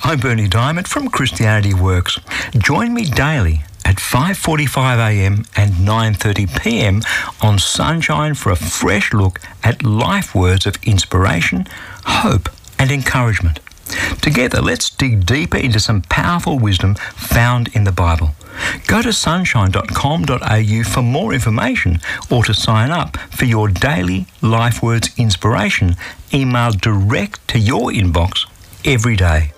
I'm Bernie Diamond from Christianity Works. Join me daily at 5:45am and 9:30pm on Sunshine for a fresh look at life words of inspiration, hope and encouragement. Together, let's dig deeper into some powerful wisdom found in the Bible. Go to sunshine.com.au for more information or to sign up for your daily Life Words inspiration emailed direct to your inbox every day.